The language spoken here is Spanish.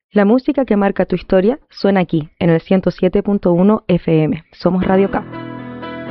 La música que marca tu historia suena aquí, en el 107.1 FM. Somos Radio K.